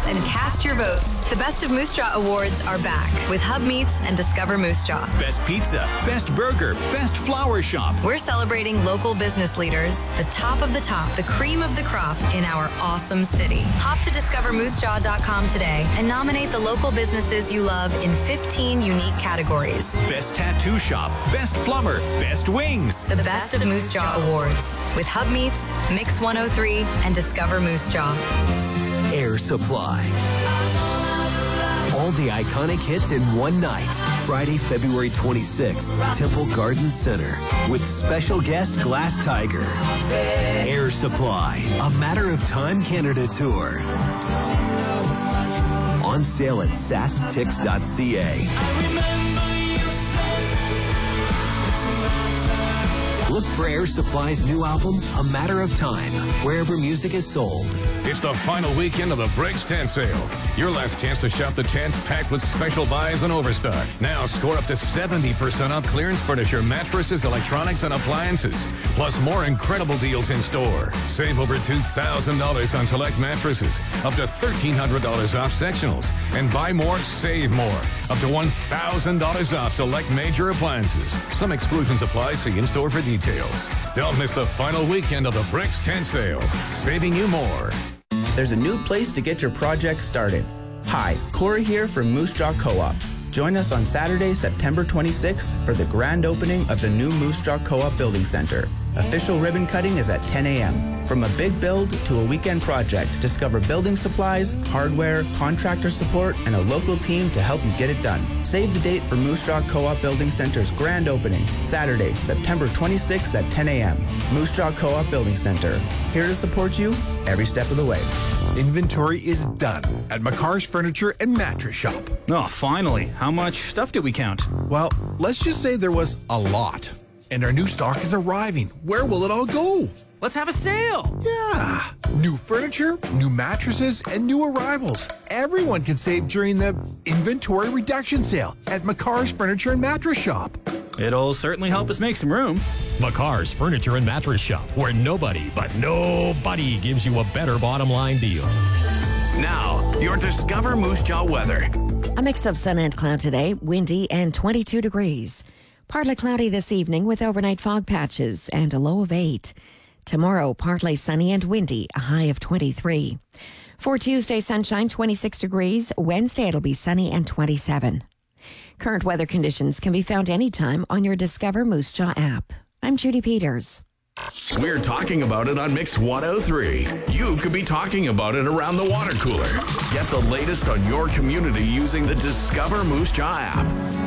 and cast your votes. The Best of Moose Jaw Awards are back with Hub Meats and Discover Moose Jaw. Best pizza, best burger, best flower shop. We're celebrating local business leaders, the top of the top, the cream of the crop in our awesome city. Hop to discovermoosejaw.com today and nominate the local businesses you love in 15 unique categories. Best tattoo shop, best plumber, best wings. The Best of Moose Jaw Awards with Hub Meats, Mix 103, and Discover Moose Jaw. Air Supply. All the iconic hits in one night. Friday, February 26th, Temple Garden Center. With special guest Glass Tiger. Air Supply, A Matter of Time Canada Tour. On sale at sasktix.ca. Look for Air Supply's new album, A Matter of Time, wherever music is sold. It's the final weekend of the Bricks Tent Sale. Your last chance to shop the tents packed with special buys and overstock. Now score up to 70% off clearance furniture, mattresses, electronics, and appliances. Plus more incredible deals in store. Save over $2,000 on select mattresses. Up to $1,300 off sectionals. And buy more, save more. Up to $1,000 off select major appliances. Some exclusions apply. See in-store for details. Don't miss the final weekend of the Bricks Tent Sale. Saving you more. There's a new place to get your project started. Hi, Corey here from Moose Jaw Co-op. Join us on Saturday, September 26th for the grand opening of the new Moose Jaw Co-op Building Center. Official ribbon cutting is at 10 a.m. From a big build to a weekend project, discover building supplies, hardware, contractor support, and a local team to help you get it done. Save the date for Moose Jaw Co-op Building Center's grand opening, Saturday, September 26th at 10 a.m. Moose Jaw Co-op Building Center. Here to support you every step of the way. Inventory is done at McCar's Furniture and Mattress Shop. Oh, finally. How much stuff did we count? Well, let's just say there was a lot. And our new stock is arriving. Where will it all go? Let's have a sale. Yeah. New furniture, new mattresses, and new arrivals. Everyone can save during the inventory reduction sale at McCar's Furniture and Mattress Shop. It'll certainly help us make some room. McCar's Furniture and Mattress Shop, where nobody gives you a better bottom line deal. Now, your Discover Moose Jaw weather. A mix of sun and cloud today, windy and 22 degrees. Partly cloudy this evening with overnight fog patches and a low of 8. Tomorrow, partly sunny and windy, a high of 23. For Tuesday, sunshine, 26 degrees. Wednesday, it'll be sunny and 27. Current weather conditions can be found anytime on your Discover Moose Jaw app. I'm Judy Peters. We're talking about it on Mix 103. You could be talking about it around the water cooler. Get the latest on your community using the Discover Moose Jaw app.